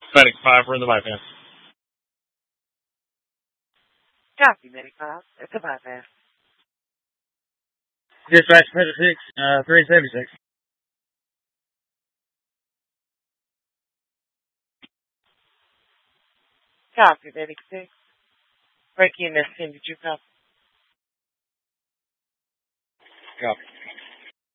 Medic 5, we're in the bypass. Copy, Medic 5. It's a bypass. Dispatch, Pedro 6, 376. Copy, Medic 6. Break in, that's 10. Did you copy? Copy.